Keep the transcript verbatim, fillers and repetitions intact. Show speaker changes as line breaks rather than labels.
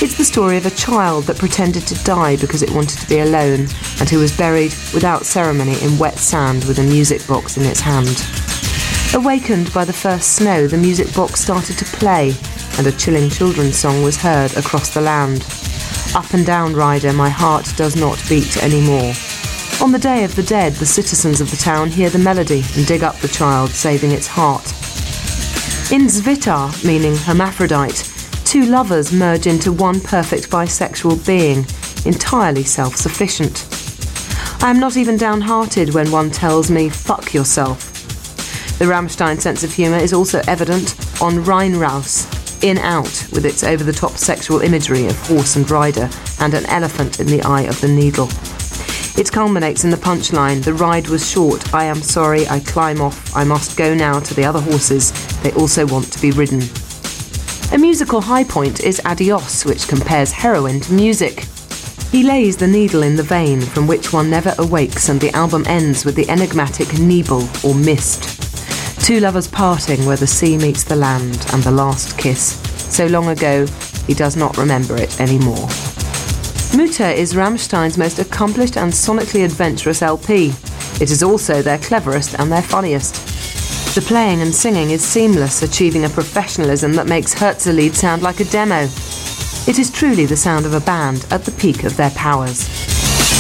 It's the story of a child that pretended to die because it wanted to be alone, and who was buried without ceremony in wet sand with a music box in its hand. Awakened by the first snow, the music box started to play, and a chilling children's song was heard across the land. Up and down, rider, my heart does not beat anymore. On the Day of the Dead, the citizens of the town hear the melody and dig up the child, saving its heart. In Zvitar, meaning hermaphrodite, two lovers merge into one perfect bisexual being, entirely self-sufficient. I am not even downhearted when one tells me, fuck yourself. The Rammstein sense of humour is also evident on Rheinraus, In Out, with its over-the-top sexual imagery of horse and rider and an elephant in the eye of the needle. It culminates in the punchline, the ride was short, I am sorry, I climb off, I must go now to the other horses, they also want to be ridden. A musical high point is Adios, which compares heroin to music. He lays the needle in the vein from which one never awakes, and the album ends with the enigmatic Nebel, or mist. Two lovers parting where the sea meets the land, and the last kiss. So long ago, he does not remember it anymore. Mutter is Rammstein's most accomplished and sonically adventurous L P. It is also their cleverest and their funniest. The playing and singing is seamless, achieving a professionalism that makes Herzlied sound like a demo. It is truly the sound of a band at the peak of their powers.